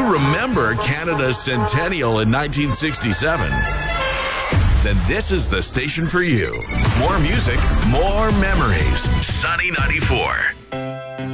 you remember Canada's centennial in 1967, then this is the station for you. More music, more memories. Sunny 94.